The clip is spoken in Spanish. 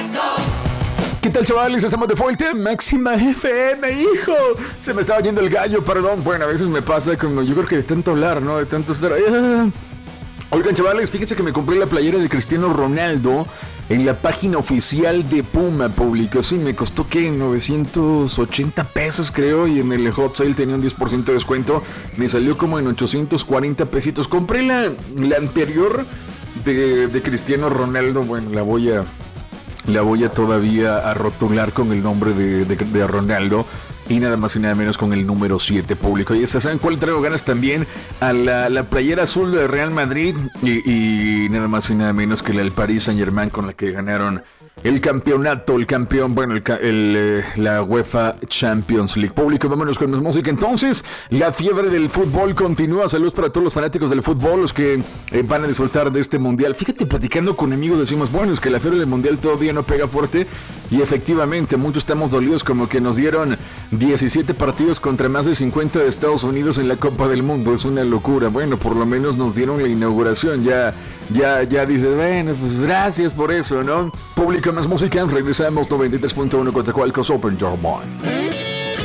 ¿Qué tal, chavales? Estamos de vuelta en Máxima FM, hijo. Se me estaba yendo el gallo, perdón. Bueno, a veces me pasa como yo creo que de tanto hablar, ¿no? De tanto estar... Oigan, chavales, fíjense que me compré la playera de Cristiano Ronaldo en la página oficial de Puma Publicación. Me costó, ¿qué? 980 pesos, creo. Y en el hot sale tenía un 10% de descuento. Me salió como en 840 pesitos. Compré la anterior de Cristiano Ronaldo. Bueno, la voy a todavía a rotular con el nombre de Ronaldo. Y nada más y nada menos con el número 7 público. Y ¿saben cuál traigo ganas también? A la playera azul de Real Madrid. Y nada más y nada menos que la del Paris Saint-Germain, con la que ganaron el campeonato, el campeón, bueno, la UEFA Champions League. Público, vámonos con más música. Entonces, la fiebre del fútbol continúa. Saludos para todos los fanáticos del fútbol, los que van a disfrutar de este mundial. Fíjate, platicando con amigos decimos, bueno, es que la fiebre del mundial todavía no pega fuerte. Y efectivamente, muchos estamos dolidos, como que nos dieron 17 partidos contra más de 50 de Estados Unidos en la Copa del Mundo. Es una locura. Bueno, por lo menos nos dieron la inauguración. Ya dices, bueno, pues gracias por eso, ¿no? Pública, más música. Regresamos 93.1 Coatzacoalcos Open Your Mind.